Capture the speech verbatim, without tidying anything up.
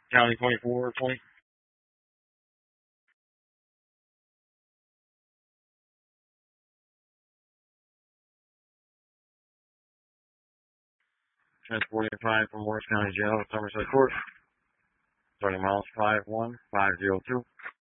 County twenty-four twenty. Transporting a client from Morris County Jail to Somerset Court. Starting miles five one five zero two.